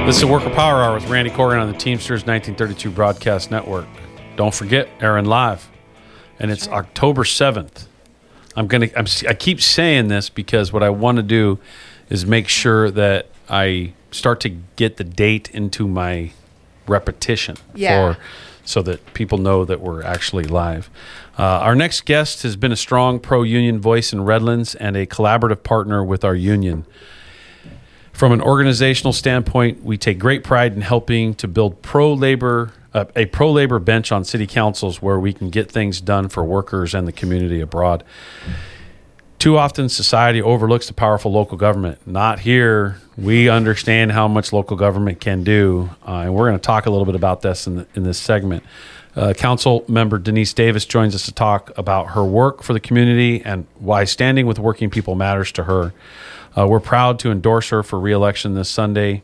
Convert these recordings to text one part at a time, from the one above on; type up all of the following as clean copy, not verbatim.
This is Worker Power Hour with Randy Corrigan on the Teamsters 1932 Broadcast Network. Don't forget, Aaron Live, and it's October 7th. I keep saying this because what I want to do is make sure that I start to get the date into my repetition so that people know that we're actually live. Our next guest has been a strong pro-union voice in Redlands and a collaborative partner with our union. From an organizational standpoint, we take great pride in helping to build a pro-labor bench on city councils where we can get things done for workers and the community abroad. Too often, society overlooks the powerful local government. Not here. We understand how much local government can do, and we're going to talk a little bit about this in this segment. Council member Denise Davis joins us to talk about her work for the community and why standing with working people matters to her. We're proud to endorse her for re-election this Sunday.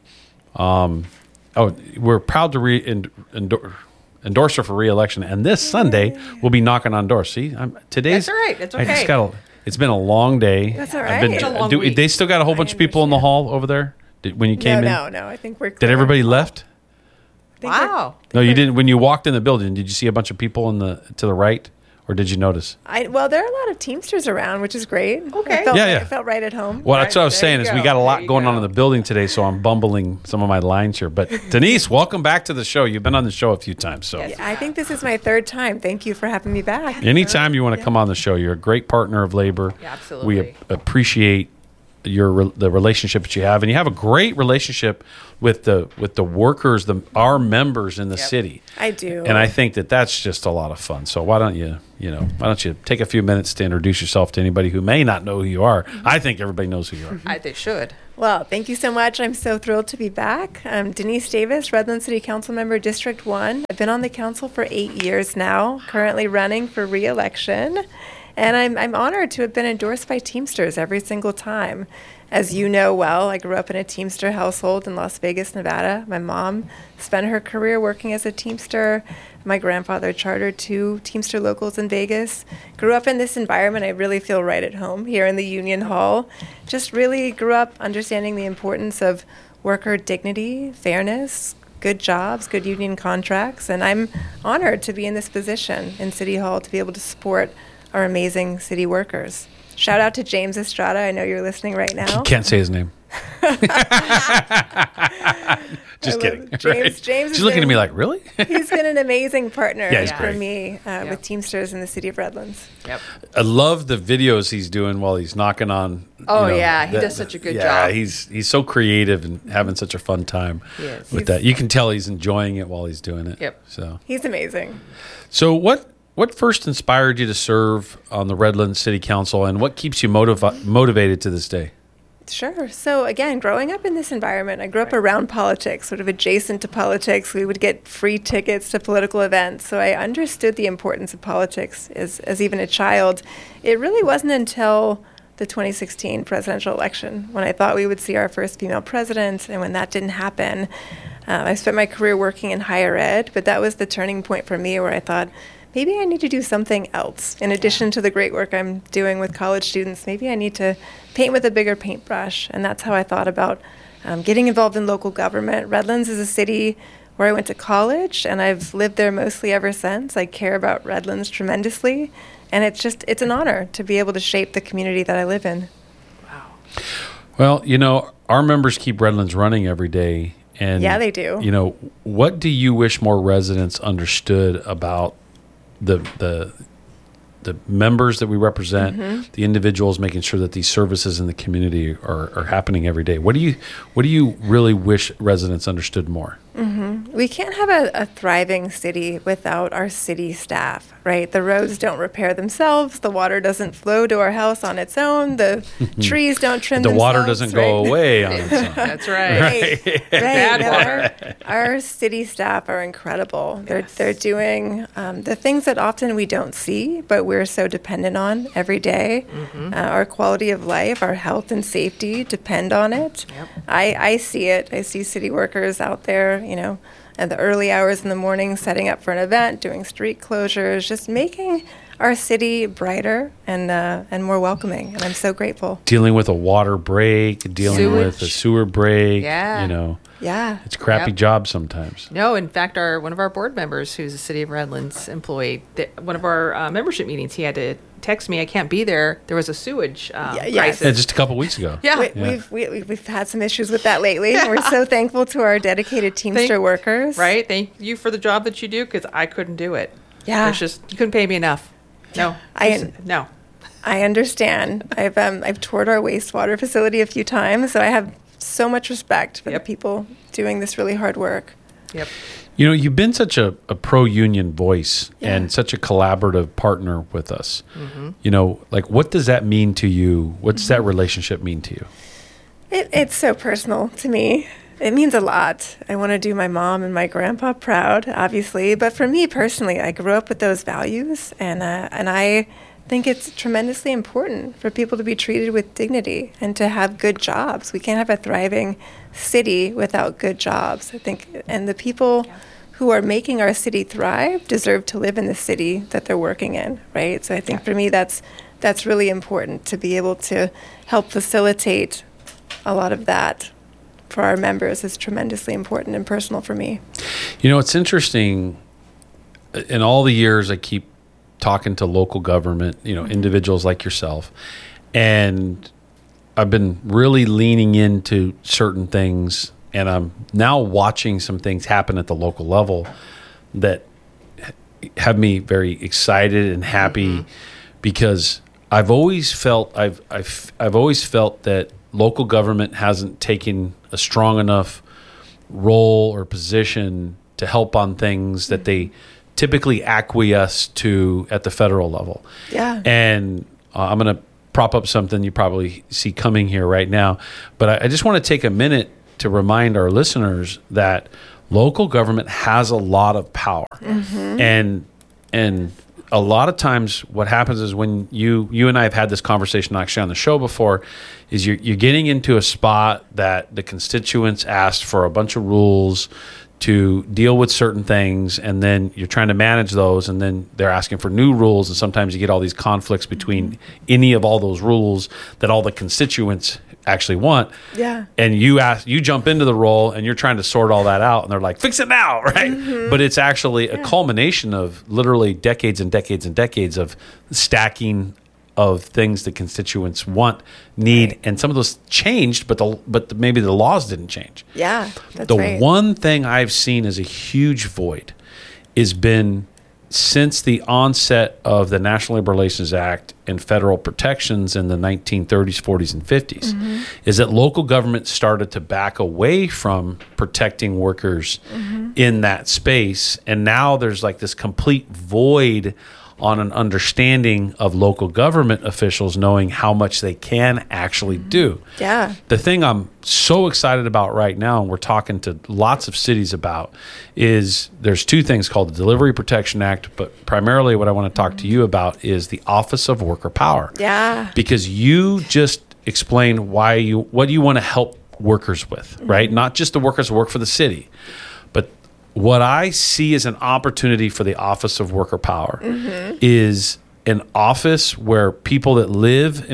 We're proud to endorse her for re-election, and this Sunday we'll be knocking on doors. See, today's that's all right. It's okay. It's been a long day. That's all right. They still got a whole bunch of people in the hall over there when you came in? No. I think we're clear. Did everybody left? Wow. No, you didn't. When you walked in the building, did you see a bunch of people to the right? Or did you notice? Well, there are a lot of Teamsters around, which is great. Okay. I felt right at home. Well, that's what I was saying is we got a lot going on in the building today, so I'm bumbling some of my lines here. But Denise, welcome back to the show. You've been on the show a few times. So Yes, I think this is my third time. Thank you for having me back. Anytime you want to come on the show, you're a great partner of labor. Yeah, absolutely. We appreciate the relationship that you have, and you have a great relationship with the workers, our members in the city. I do, and I think that's just a lot of fun. So why don't you take a few minutes to introduce yourself to anybody who may not know who you are? I think everybody knows who you are. They should. Well, thank you so much. I'm so thrilled to be back. I'm Denise Davis, Redlands City Council Member, District 1. I've been on the council for 8 years now, currently running for re-election. And I'm honored to have been endorsed by Teamsters every single time. As you know well, I grew up in a Teamster household in Las Vegas, Nevada. My mom spent her career working as a Teamster. My grandfather chartered 2 Teamster locals in Vegas. Grew up in this environment. I really feel right at home here in the Union Hall. Just really grew up understanding the importance of worker dignity, fairness, good jobs, good union contracts. And I'm honored to be in this position in City Hall to be able to support our amazing city workers. Shout out to James Estrada. I know you're listening right now. Can't say his name. Just kidding. James She's looking at me like, really? He's been an amazing partner for great. me with Teamsters in the city of Redlands. Yep. I love the videos he's doing while he's knocking on. He does such a good job. Yeah, he's so creative and having such a fun time with that. You can tell he's enjoying it while he's doing it. Yep. So he's amazing. So what first inspired you to serve on the Redlands City Council, and what keeps you motivated to this day? Sure. So again, growing up in this environment, I grew up around politics, sort of adjacent to politics. We would get free tickets to political events. So I understood the importance of politics as even a child. It really wasn't until the 2016 presidential election when I thought we would see our first female president, and when that didn't happen, I spent my career working in higher ed, but that was the turning point for me where I thought, maybe I need to do something else. In addition to the great work I'm doing with college students, maybe I need to paint with a bigger paintbrush. And that's how I thought about getting involved in local government. Redlands is a city where I went to college, and I've lived there mostly ever since. I care about Redlands tremendously. And it's an honor to be able to shape the community that I live in. Wow. Well, our members keep Redlands running every day. And yeah, they do. What do you wish more residents understood about the members that we represent, the individuals, making sure that these services in the community are happening every day? What do you really wish residents understood more? We can't have a thriving city without our city staff, right? The roads don't repair themselves. The water doesn't flow to our house on its own. The trees don't trim themselves. The water doesn't go away on its own. That's right. Right. Bad water. Our city staff are incredible. They're doing the things that often we don't see, but we're so dependent on every day. Our quality of life, our health and safety depend on it. Yep. I see it. I see city workers out there, at the early hours in the morning, setting up for an event, doing street closures, just making our city brighter and more welcoming. And I'm so grateful. Dealing with a water break, dealing with a Sewage. sewer break. Yeah. You know, Yeah. it's a crappy Yep. job sometimes. No, in fact, one of our board members, who's a City of Redlands employee, one of our membership meetings, he had to text me, I can't be there. There was a sewage yeah. crisis. Yeah, just a couple weeks ago. Yeah. We've had some issues with that lately. We're so thankful to our dedicated Teamster workers. Right? Thank you for the job that you do, because I couldn't do it. Yeah. It's just, you couldn't pay me enough. No. No. I understand. I've toured our wastewater facility a few times, so I have so much respect for the people doing this really hard work. Yep. You know, you've been such a pro-union voice and such a collaborative partner with us. You know, like, what does that mean to you? What's that relationship mean to you? It's so personal to me. It means a lot. I want to do my mom and my grandpa proud, obviously. But for me personally, I grew up with those values, and I think it's tremendously important for people to be treated with dignity and to have good jobs. We can't have a thriving city without good jobs, I think. And the people who are making our city thrive deserve to live in the city that they're working in, right? So I think for me, that's really important, to be able to help facilitate a lot of that for our members is tremendously important and personal for me. You know, it's interesting. In all the years I keep talking to local government, you know, individuals like yourself, and I've been really leaning into certain things, and I'm now watching some things happen at the local level that have me very excited and happy, because I've always felt I've always felt that local government hasn't taken a strong enough role or position to help on things that they typically acquiesce to at the federal level. Yeah. And I'm going to prop up something you probably see coming here right now, but I just want to take a minute to remind our listeners that local government has a lot of power. And a lot of times what happens is, when you and I have had this conversation actually on the show before, is you're getting into a spot that the constituents asked for a bunch of rules to deal with certain things, and then you're trying to manage those, and then they're asking for new rules, and sometimes you get all these conflicts between any of all those rules that all the constituents actually want. Yeah. And you jump into the role, and you're trying to sort all that out, and they're like, fix it now, right? But it's actually a culmination of literally decades and decades and decades of stacking of things the constituents want, need, and some of those changed, but maybe the laws didn't change. Yeah, that's The right. one thing I've seen as a huge void has been, since the onset of the National Labor Relations Act and federal protections in the 1930s, 40s, and 50s, is that local government started to back away from protecting workers in that space. And now there's like this complete void on an understanding of local government officials knowing how much they can actually do. Yeah. The thing I'm so excited about right now, and we're talking to lots of cities about, is there's two things called the Delivery Protection Act, but primarily what I want to talk to you about is the Office of Worker Power. Yeah. Because you just explained what you want to help workers with, right? Not just the workers who work for the city, but what I see as an opportunity for the Office of Worker Power is an office where people that live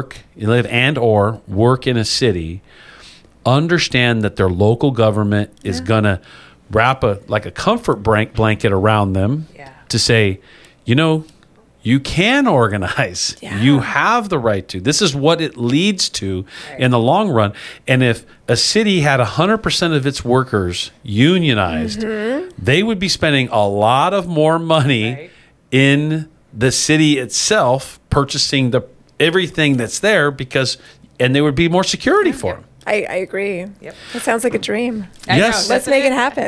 and or work in a city understand that their local government is going to wrap a comfort blanket around them to say, you know, you can organize. Yeah. You have the right to. This is what it leads to in the long run. And if a city had 100% of its workers unionized, they would be spending a lot of more money in the city itself, purchasing everything that's there, and there would be more security for them. I agree. Yep. It sounds like a dream. I know, Yes. Let's that's make it happen.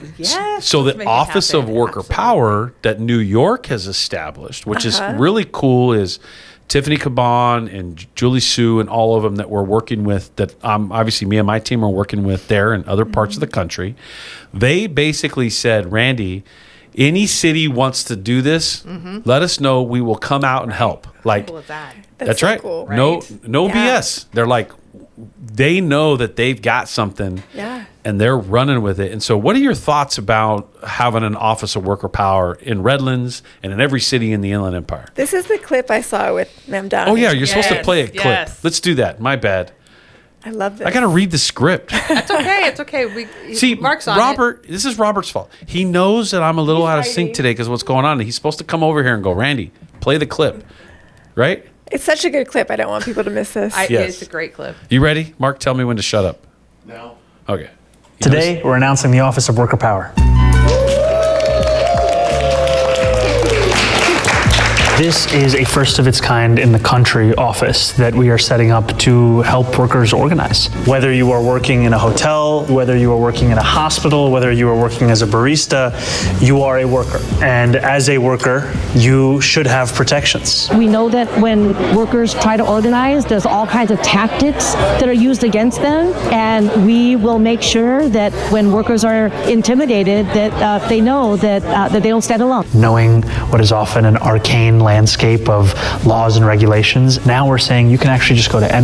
So let's the make it Office of happen. Worker Absolutely. Power that New York has established, which is really cool, is Tiffany Caban and Julie Sue and all of them that we're working with, that obviously me and my team are working with there and other parts of the country. They basically said, Randy, any city wants to do this, let us know. We will come out and help. Like, Simple as that. that's so right. cool. No Right. no Yeah. BS. They're like, they know that they've got something and they're running with it. And so what are your thoughts about having an Office of Worker Power in Redlands and in every city in the Inland Empire? This is the clip I saw with Mamdani. Oh, yeah, you're supposed to play a clip. Yes. Let's do that. My bad. I love this. I got to read the script. It's okay. It's okay. See, Mark's on Robert, this is Robert's fault. He knows that I'm a little out of sync hiding. today because what's going on. He's supposed to come over here and go, Randy, play the clip. Right? It's such a good clip. I don't want people to miss this. Yes. It's a great clip. You ready? Mark, tell me when to shut up. No. Okay. Today, we're announcing the Office of Worker Power. This is a first of its kind in the country office that we are setting up to help workers organize. Whether you are working in a hotel, whether you are working in a hospital, whether you are working as a barista, you are a worker. And as a worker, you should have protections. We know that when workers try to organize, there's all kinds of tactics that are used against them, and we will make sure that when workers are intimidated, that they know that they don't stand alone. Knowing what is often an arcane landscape of laws and regulations, now we're saying you can actually just go to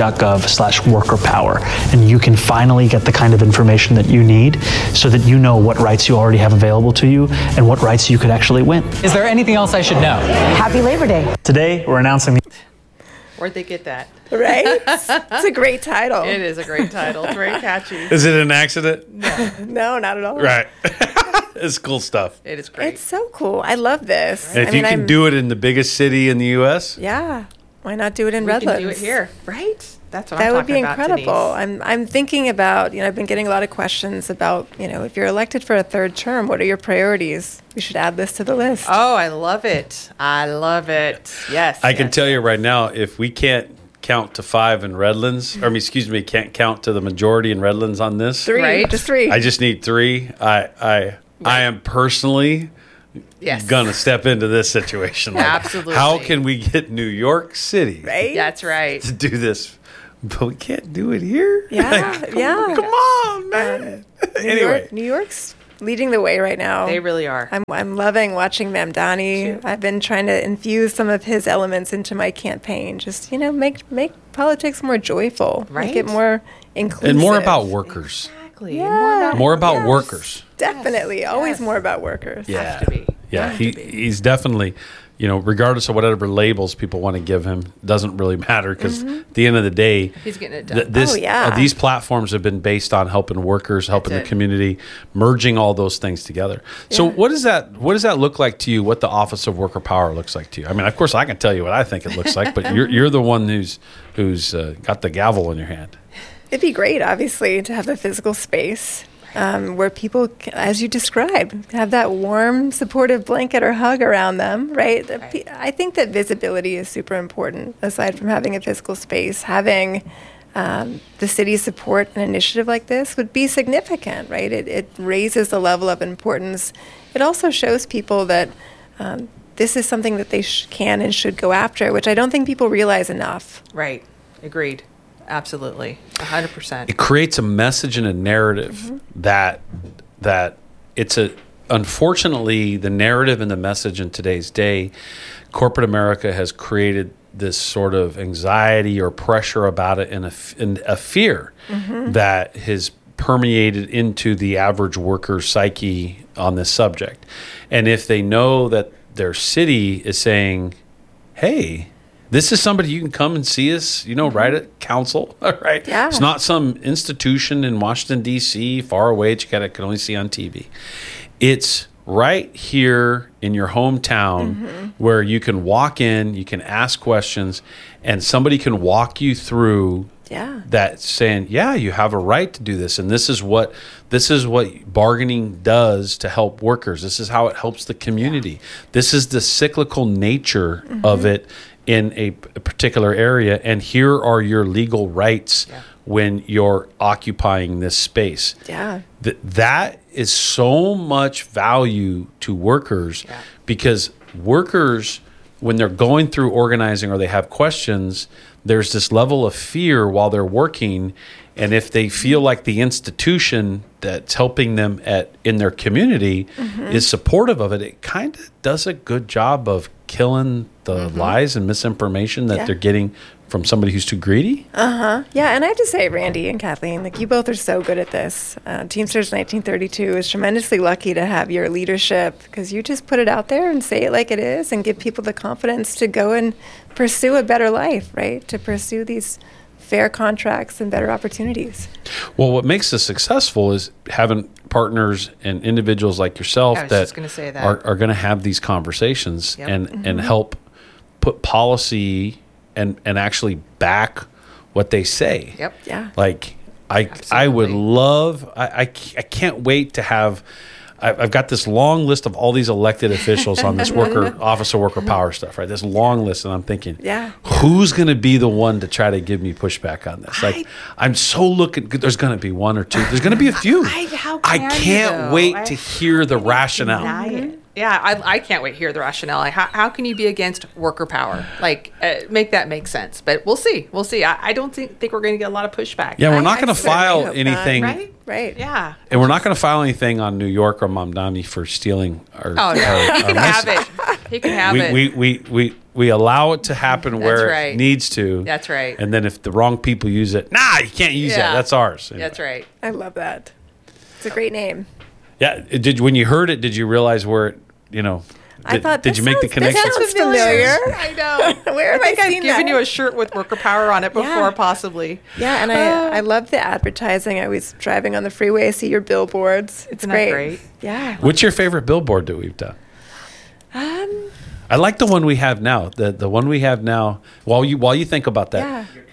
nyc.gov/workerpower, and you can finally get the kind of information that you need so that you know what rights you already have available to you and what rights you could actually win. Is there anything else I should know? Happy Labor Day. Today, we're announcing the Where'd they get that? Right? It's a great title. It is a great title. It's very catchy. Is it an accident? No, not at all. Right. It's cool stuff. It is great. It's so cool. I love this. And if you can do it in the biggest city in the U.S., Yeah. Why not do it in we Redlands? can do it here, right? That's what That I'm would talking be about, incredible. Denise. I'm thinking about, I've been getting a lot of questions about, if you're elected for a third term, what are your priorities? We should add this to the list. Oh, I love it. I love it. Yes. I can tell you right now, if we can't count to 5 in Redlands, can't count to the majority in Redlands on this. Three, Right? just three. I just need 3. I am personally Yes. gonna step into this situation. Like, Absolutely. How can we get New York City right? That's right. to do this? But we can't do it here. Yeah, yeah. Come on, man. Anyway, New York's leading the way right now. They really are. I'm loving watching Mamdani. I've been trying to infuse some of his elements into my campaign. Just make politics more joyful, Right. make it more inclusive, and more about workers. Exactly. Yeah. More about Yes. workers. Definitely, always Yes. more about workers. Yeah. to be. Yeah, Have to be. he's definitely, regardless of whatever labels people want to give him, doesn't really matter because at the end of the day, He's getting it done. this Oh, yeah. these platforms have been based on helping workers, helping the That's it. community, merging all those things together. So Yeah. what does that look like to you? What the Office of Worker Power looks like to you? I mean, of course, I can tell you what I think it looks like, but you're the one who's got the gavel in your hand. It'd be great, obviously, to have a physical space where people, as you described, have that warm, supportive blanket or hug around them, right? I think that visibility is super important, aside from having a physical space. Having the city's support an initiative like this would be significant, right? It raises the level of importance. It also shows people that this is something that they can and should go after, which I don't think people realize enough. Right. Agreed. Absolutely. 100%. It creates a message and a narrative that it's unfortunately the narrative and the message in today's day, corporate America has created this sort of anxiety or pressure about it and a fear that has permeated into the average worker's psyche on this subject. And if they know that their city is saying, hey, this is somebody you can come and see us, right at council, right? Yeah. It's not some institution in Washington, D.C., far away that you can only see on TV. It's right here in your hometown where you can walk in, you can ask questions, and somebody can walk you through that saying, yeah, you have a right to do this. And this is what bargaining does to help workers. This is how it helps the community. This is the cyclical nature of it in a particular area, and here are your legal rights when you're occupying this space. Yeah. That is so much value to workers because workers, when they're going through organizing or they have questions, there's this level of fear while they're working, and if they feel like the institution that's helping them in their community is supportive of it, it kind of does a good job of killing the lies and misinformation that Yeah. they're getting from somebody who's too greedy. Yeah, and I have to say, Randy and Kathleen, like you both are so good at this. Teamsters 1932 is tremendously lucky to have your leadership because you just put it out there and say it like it is and give people the confidence to go and pursue a better life, right? To pursue these fair contracts and better opportunities. Well, what makes us successful is having partners and individuals like yourself I was that just gonna say that. are going to have these conversations Yep. and help put policy and actually back what they say. Yep. Yeah. Like I would Absolutely. love, I can't wait to have, I've got this long list of all these elected officials on this office of worker power stuff, right? This long list. And I'm thinking, Yeah. who's going to be the one to try to give me pushback on this? Like, I'm so looking, there's going to be one or two. There's going to be a few. How I can you, can't though? wait to hear the rationale. Deny it. Yeah, I can't wait to hear the rationale. Like, how can you be against worker power? Like, make that make sense. But we'll see. We'll see. I don't think we're going to get a lot of pushback. Yeah, we're not I going to certainly file hope not. anything. Right? Right. Yeah. And we're not going to file anything on New York or Mamdani for stealing our. Oh no, our- he our can message. have it. He can have it. We allow it to happen where right. it needs to. That's right. And then if the wrong people use it, you can't use that. Yeah. That's ours. That's right. I love that. It's a great name. Yeah. When you heard it, did you realize where it, I thought did this you make the sounds- connection? this sounds familiar. I know. Where have I think I've seen given that? you a shirt with worker power on it before, Yeah. possibly. Yeah, and I love the advertising. I was driving on the freeway, I see your billboards. It's Isn't that great? Yeah. What's your favorite billboard that we've done? I like the one we have now. The one we have now. While you think about that, Yeah. your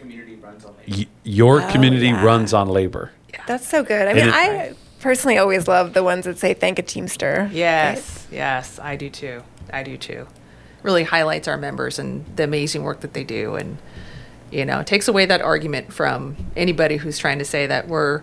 community yeah. runs on labor. That's so good. I mean, it- I personally always love the ones that say thank a Teamster. Yes, yes, I do too. Really highlights our members and the amazing work that they do, and it takes away that argument from anybody who's trying to say that we're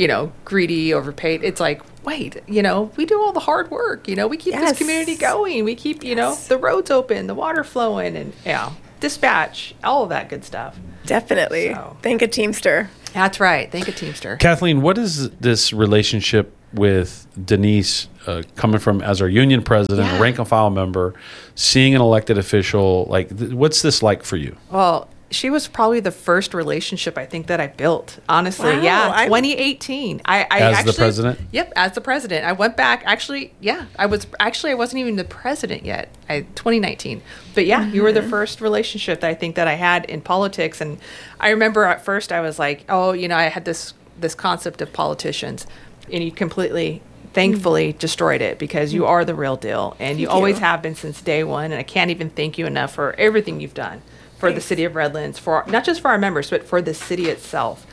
greedy, overpaid. It's like, wait, we do all the hard work. We keep Yes. this community going. We keep Yes. the roads open, the water flowing, and dispatch, all of that good stuff. Definitely. So. Thank a Teamster. That's right. Thank a Teamster. Kathleen, what is this relationship with Denise coming from as our union president, a Yeah. rank and file member, seeing an elected official? Like, what's this like for you? Well, she was probably the first relationship I think that I built. Honestly, Wow, yeah, 2018. I As the actually, president? Yep, as the president. I went back. Actually, yeah, I wasn't even the president yet. 2019. But yeah, you were the first relationship that I think that I had in politics. And I remember at first I was like, I had this concept of politicians, and you completely. Thankfully destroyed it because you are the real deal, and you Thank always you. have been since day one. And I can't even thank you enough for everything you've done for the city of Redlands, for not just for our members, but for the city itself.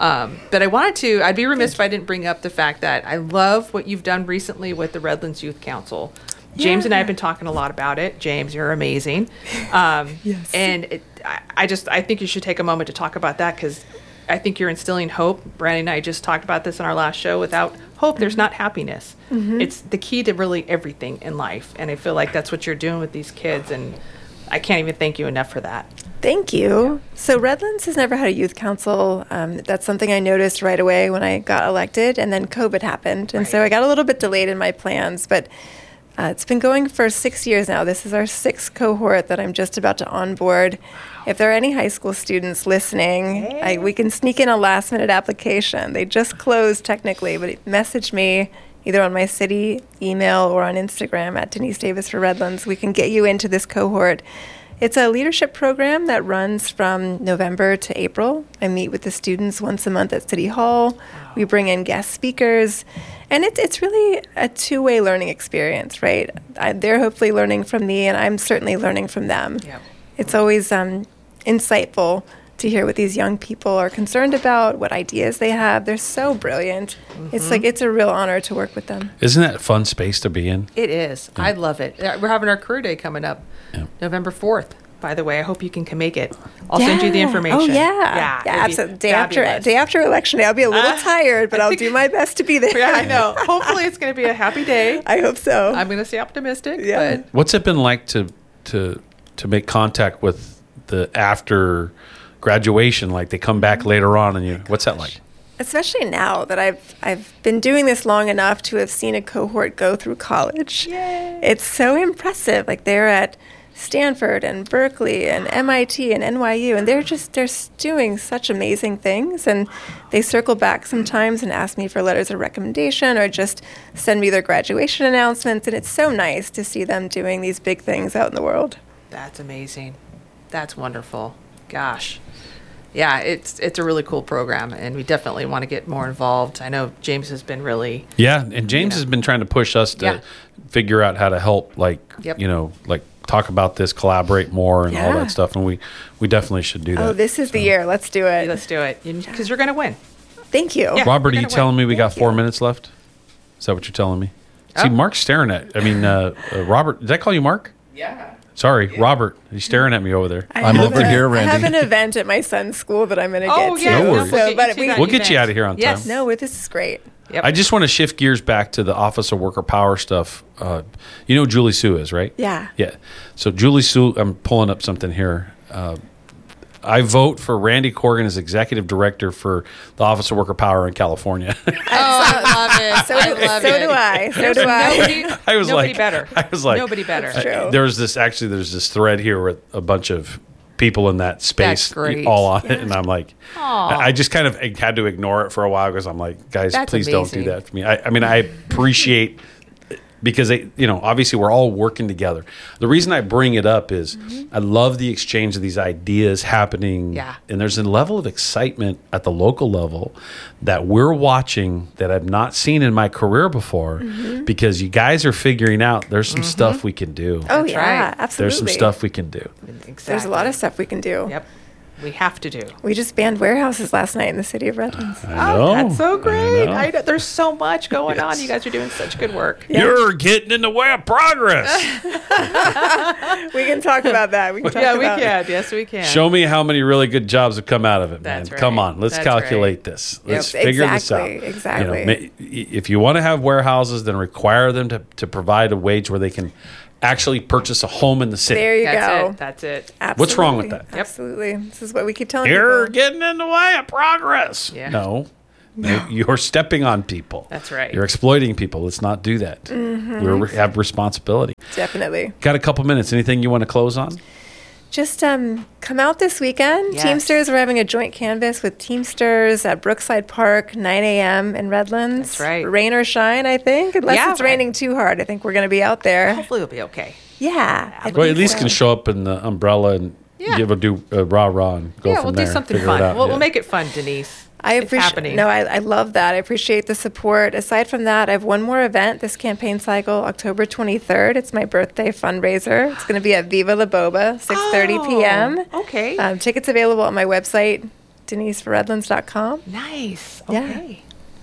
But I'd be remiss if I didn't bring up the fact that I love what you've done recently with the Redlands Youth Council. James and I have been talking a lot about it. James, you're amazing. Yes. And I think you should take a moment to talk about that, because I think you're instilling hope. Brandon and I just talked about this in our last show. Without hope, there's not happiness. It's the key to really everything in life. And I feel like that's what you're doing with these kids. And I can't even thank you enough for that. Thank you. So Redlands has never had a youth council. That's something I noticed right away when I got elected, and then COVID happened. And so I got a little bit delayed in my plans, but it's been going for 6 years now. This is our 6th cohort that I'm just about to onboard. If there are any high school students listening, we can sneak in a last-minute application. They just closed technically, but message me either on my city email or on Instagram at Denise Davis for Redlands. We can get you into this cohort. It's a leadership program that runs from November to April. I meet with the students once a month at City Hall. We bring in guest speakers. And it's really a two-way learning experience, right? They're hopefully learning from me, and I'm certainly learning from them. Yep. It's always insightful to hear what these young people are concerned about, what ideas they have. They're so brilliant. It's a real honor to work with them. Isn't that a fun space to be in? It is. I love it. We're having our career day coming up November 4th. By the way, I hope you can make it. I'll send you the Yeah. information. Oh, yeah. it'd be Absolutely. Day fabulous. after election day. I'll be a little tired, but I'll do my best to be there. Yeah, I know. Hopefully it's going to be a happy day. I hope so. I'm going to stay optimistic. Yeah. But What's it been like to make contact with the after graduation? Like they come back later on, and what's that like? Especially now that I've been doing this long enough to have seen a cohort go through college. Yay. It's so impressive. Like they're at Stanford and Berkeley and MIT and NYU, and they're doing such amazing things. And they circle back sometimes and ask me for letters of recommendation or just send me their graduation announcements. And it's so nice to see them doing these big things out in the world. That's amazing. That's wonderful. Gosh. Yeah, it's a really cool program, and we definitely want to get more involved. I know James has been really... Yeah, and James has been trying to push us to figure out how to help, like, like talk about this, collaborate more and all that stuff, and we definitely should do that. Oh, this is the year. Let's do it. Let's do it, because you're going to win. Thank you. Yeah. Robert, are you're you gonna telling win. me we got 4 minutes left? Is that what you're telling me? See, Mark's staring at... Robert, did I call you Mark? Yeah. Sorry, Robert. He's staring at me over there. I have an event at my son's school that I'm going to get to. No worries. We'll get you out of here on time. Yes. No, this is great. Yep. I just want to shift gears back to the Office of Worker Power stuff. You know who Julie Sue is, right? Yeah. Yeah. So Julie Sue, I'm pulling up something here. I vote for Randy Corrigan as executive director for the Office of Worker Power in California. Oh, I love it. So do I. So do I. I was nobody like, better. I was like, nobody better. True. There's this thread here with a bunch of people in that space That's great. all on it, and I'm like, I just kind of had to ignore it for a while because I'm like, guys, That's please don't do amazing. that for me. I mean, I appreciate because obviously we're all working together. The reason I bring it up is I love the exchange of these ideas happening. Yeah. And there's a level of excitement at the local level that we're watching that I've not seen in my career before because you guys are figuring out there's some stuff we can do. Oh, That's yeah, right. absolutely. There's some stuff we can do. Exactly. There's a lot of stuff we can do. Yep. We have to do. We just banned warehouses last night in the city of Redlands. I know. That's so great. I know. There's so much going on. You guys are doing such good work. You're getting in the way of progress. We can talk about that. We can talk Yeah, we about can. Yes, we can. Show me how many really good jobs have come out of it, man. That's right. Come on, let's That's calculate right. this. Yep. Let's figure this out. Exactly. If you want to have warehouses, then require them to provide a wage where they can actually purchase a home in the city. There you That's go. it. That's it. Absolutely. What's wrong with that? Yep. Absolutely. This is what we keep telling You're people. getting in the way of progress. Yeah. No. You're stepping on people. That's right. You're exploiting people. Let's not do that. We have responsibility. Definitely. Got a couple minutes. Anything you want to close on? Just come out this weekend. Yes. Teamsters, we're having a joint canvas with Teamsters at Brookside Park, 9 a.m. in Redlands. That's right. Rain or shine, I think. Unless Yeah, it's raining too hard. I think we're going to be out there. Hopefully, we'll be okay. Yeah. I Well, at think least so. can show up in the umbrella and do a rah-rah and go Yeah, from we'll there. do something Figure it fun. out. We'll Yeah. make it fun, Denise. I It's appreciate. happening. No, I love that. I appreciate the support. Aside from that, I have one more event this campaign cycle, October 23rd. It's my birthday fundraiser. It's going to be at Viva La Boba, 6:30 p.m. Okay. Tickets available on my website, deniseforredlands.com. Nice. Yeah. Okay.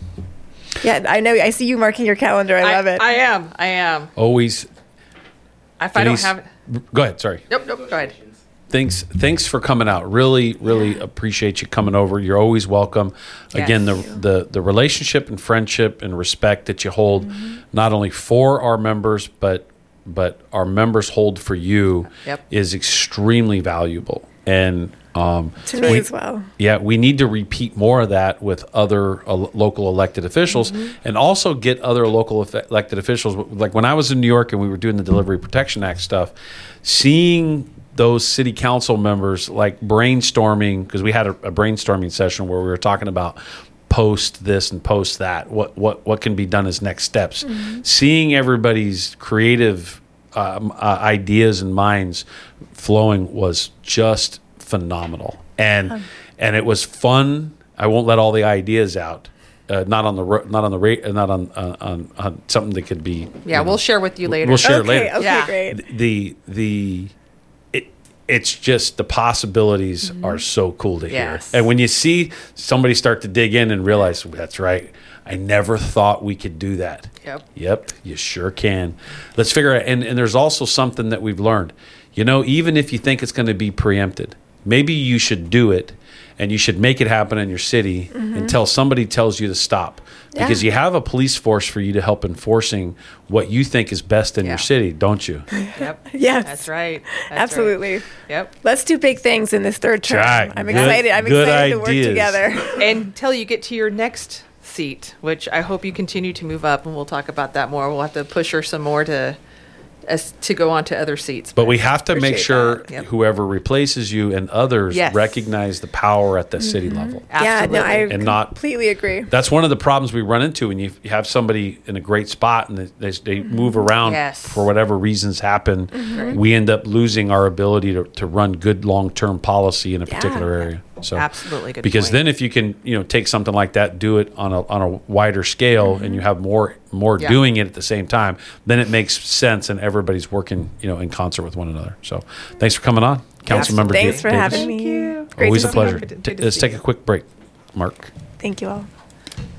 Yeah, I know. I see you marking your calendar. I love it. I am. Always. If I don't Denise, have it. Go ahead. Sorry. Nope. Go ahead. Thanks for coming out. Really appreciate you coming over. You're always welcome. Again, Yes. the relationship and friendship and respect that you hold, not only for our members, but our members hold for you Yep. is extremely valuable. And to me as well. yeah, we need to repeat more of that with other local elected officials and also get other local elected officials. Like when I was in New York and we were doing the Delivery Protection Act stuff, seeing those city council members like brainstorming, because we had a brainstorming session where we were talking about post this and post that, what can be done as next steps. Seeing everybody's creative ideas and minds flowing was just phenomenal, and it was fun. I won't let all the ideas out. Not on something that could be. Yeah, we'll share with you later. We'll share Okay, later. okay, Yeah. great. It's just the possibilities are so cool to hear. Yes. And when you see somebody start to dig in and realize that's right, I never thought we could do that. Yep, you sure can. Let's figure out. And there's also something that we've learned. Even if you think it's going to be preempted, maybe you should do it and you should make it happen in your city until somebody tells you to stop. Because you have a police force for you to help enforcing what you think is best in your city, don't you? Yep. Yes. That's right. Absolutely. Right. Yep. Let's do big things in this third term. Right. I'm Good- excited. I'm good excited to work ideas. together. Until you get to your next seat, which I hope you continue to move up, and we'll talk about that more. We'll have to push her some more to as to go on to other seats. But we have to make appreciate sure that. Yep. whoever replaces you and others Yes. recognize the power at the city level. Yeah, no, I And not- completely agree. That's one of the problems we run into when you have somebody in a great spot and they move around Yes. for whatever reasons happen. We end up losing our ability to run good long-term policy in a particular area. So Absolutely good because point. then if you can take something like that, do it on a wider scale, and you have more Yeah. doing it at the same time, then it makes sense and everybody's working in concert with one another. So thanks for coming on, Councilmember Thanks for Davis. having me. Great Always to a see you. pleasure. Good to Let's see take you. a quick break, Mark. Thank you all.